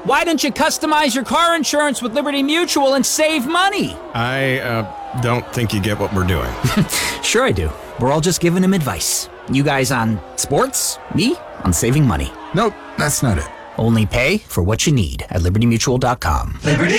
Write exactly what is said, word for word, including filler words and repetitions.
Why don't you customize your car insurance with Liberty Mutual and save money? I uh, don't think you get what we're doing. Sure I do. We're all just giving him advice. You guys on sports, me on saving money. Nope, that's not it. Only pay for what you need at liberty mutual dot com. Liberty